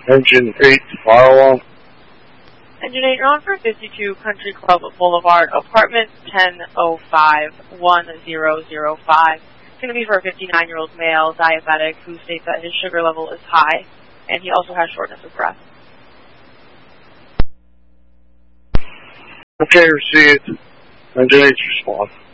Engine 8, fire alarm. Engine 8, you're on for 52 Country Club Boulevard, apartment 1005, 1005. It's going to be for a 59-year-old male diabetic who states that his sugar level is high, and he also has shortness of breath. Okay, received. Engine 8's response.